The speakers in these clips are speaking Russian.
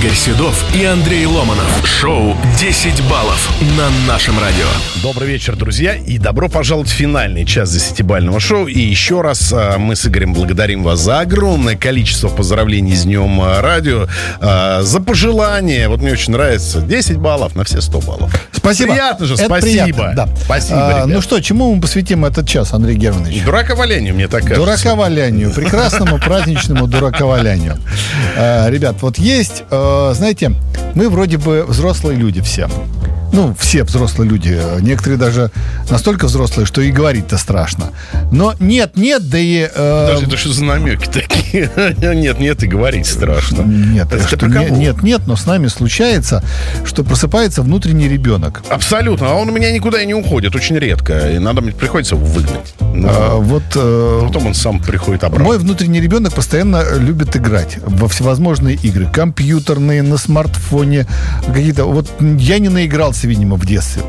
Игорь Седов и Андрей Ломанов. Шоу «10 баллов» на нашем радио. Добрый вечер, друзья, и добро пожаловать в финальный час 10-бального шоу. И еще раз мы с Игорем благодарим вас за огромное количество поздравлений с Днем радио, за пожелания. Вот мне очень нравится 10 баллов на все 100 баллов. Спасибо. Приятно же, это спасибо. Приятно, да. Спасибо, ребят. Ну что, чему мы посвятим этот час, Андрей Германович? Дураковалянию, мне так кажется. Дураковалянию, прекрасному праздничному дураковалянию. Ребят, вот есть, знаете, мы вроде бы взрослые люди все. Ну, все взрослые люди. Некоторые даже настолько взрослые, что и говорить-то страшно. Но нет, да и... Даже это что за намеки такие? Нет, и говорить страшно. Нет, но с нами случается, что просыпается внутренний ребенок. Абсолютно. А он у меня никуда и не уходит, очень редко. И приходится его выгнать. Потом он сам приходит обратно. Мой внутренний ребенок постоянно любит играть во всевозможные игры. Компьютерные, на смартфоне. Какие-то... Вот я не наигрался, видимо, в детстве.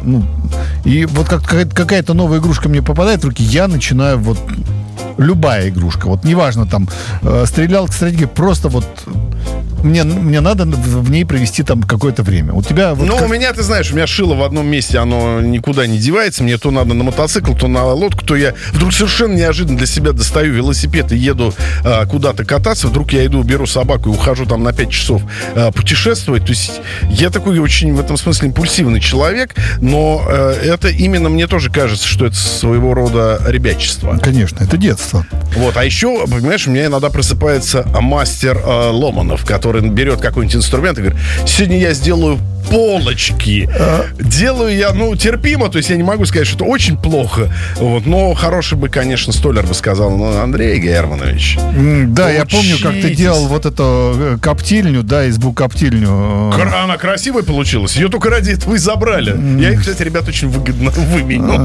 И вот какая-то новая игрушка мне попадает в руки, я начинаю вот... Любая игрушка, вот неважно, там, стрелялка, стратегия, просто вот... Мне надо в ней провести там какое-то время. У тебя... Вот у меня, ты знаешь, у меня шило в одном месте, оно никуда не девается. Мне то надо на мотоцикл, то на лодку, то я вдруг совершенно неожиданно для себя достаю велосипед и еду куда-то кататься. Вдруг я иду, беру собаку и ухожу там на 5 часов путешествовать. То есть я такой очень в этом смысле импульсивный человек, но это именно мне тоже кажется, что это своего рода ребячество. Конечно, это детство. Вот, а еще, понимаешь, у меня иногда просыпается мастер Ломанов, который берет какой-нибудь инструмент и говорит: сегодня я сделаю полочки. Делаю я, терпимо, то есть я не могу сказать, что это очень плохо. Вот, но хороший бы, конечно, столяр бы сказал: Андрей Германович, да, я помню, как ты делал вот эту коптильню, да, избу-коптильню. Она красивая получилась. Ее только ради этого и забрали. Я их, кстати, ребят, очень выгодно выменил.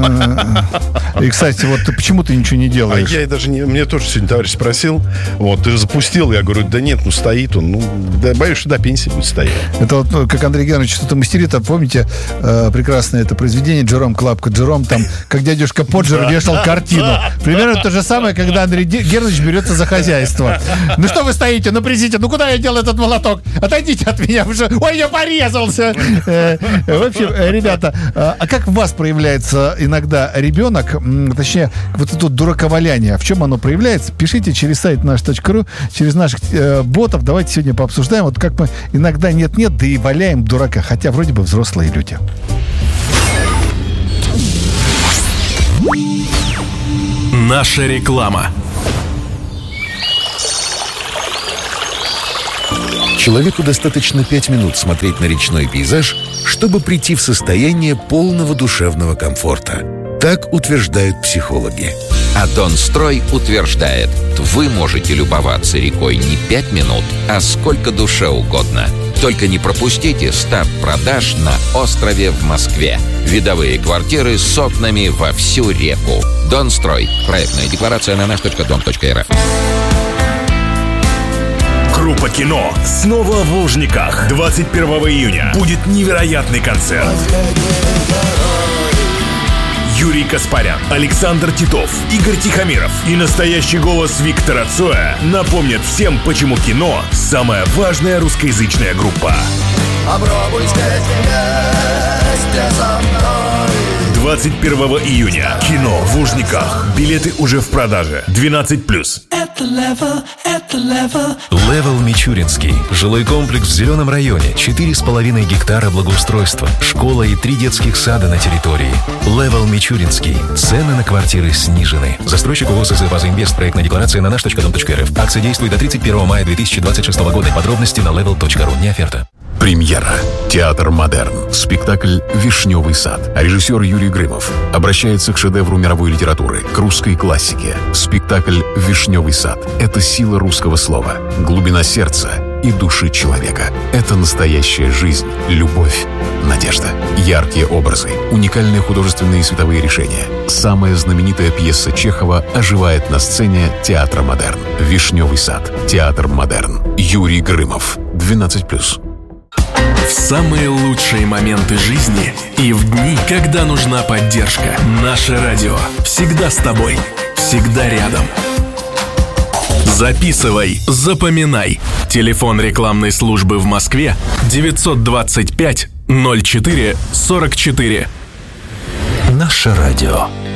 И, кстати, вот почему ты ничего не делаешь? Я даже не... Мне тоже сегодня товарищ спросил. Вот, ты запустил? Я говорю: да нет, стоит он. Боюсь, что до пенсии будет стоять. Это вот как Андрей Германович что-то мастерит. А помните прекрасное это произведение Джером Клапка Джером, там, как дядюшка Поджер вешал картину. Примерно то же самое, когда Андрей Германович берется за хозяйство. Ну что вы стоите? Ну придите, куда я делал этот молоток? Отойдите от меня уже. Ой, я порезался. В общем, ребята, а как в вас проявляется иногда ребенок, точнее, вот это дураковаляние? В чем оно проявляется? Пишите через сайт наш.ру, через наших ботов. Давайте сегодня пообсуждаем, вот как мы иногда нет-нет, да и валяем дурака, хотя вроде бы взрослые люди. Наша реклама. Человеку достаточно 5 минут смотреть на речной пейзаж, чтобы прийти в состояние полного душевного комфорта. Так утверждают психологи. А Донстрой утверждает: вы можете любоваться рекой не 5 минут, а сколько душе угодно. Только не пропустите старт продаж на острове в Москве. Видовые квартиры с окнами во всю реку. Донстрой. Проектная декларация на наш.дом.рф. Группа «Кино» снова в Лужниках. 21 июня будет невероятный концерт. Юрий Каспарян, Александр Титов, Игорь Тихомиров и настоящий голос Виктора Цоя напомнят всем, почему кино – самая важная русскоязычная группа. Попробуй стать вместе со мной. 21 июня. Кино в Лужниках. Билеты уже в продаже. 12+. Это Level. Level Мичуринский. Жилой комплекс в Зеленом районе. 4,5 гектара благоустройства. Школа и 3 детских сада на территории. Level Мичуринский. Цены на квартиры снижены. Застройщик УОС «Базинвест». Проектная декларация на наш.дом.рф. Акция действует до 31 мая 2026 года. Подробности на level.ru. Не оферта. Премьера. Театр «Модерн». Спектакль «Вишневый сад». Режиссер Юрий Грымов обращается к шедевру мировой литературы, к русской классике. Спектакль «Вишневый сад» — это сила русского слова, глубина сердца и души человека. Это настоящая жизнь, любовь, надежда. Яркие образы, уникальные художественные и световые решения. Самая знаменитая пьеса Чехова оживает на сцене Театра «Модерн». «Вишневый сад». Театр «Модерн». Юрий Грымов. 12+. В самые лучшие моменты жизни и в дни, когда нужна поддержка. Наше радио всегда с тобой, всегда рядом. Записывай, запоминай. Телефон рекламной службы в Москве 925 04 44. Наше радио.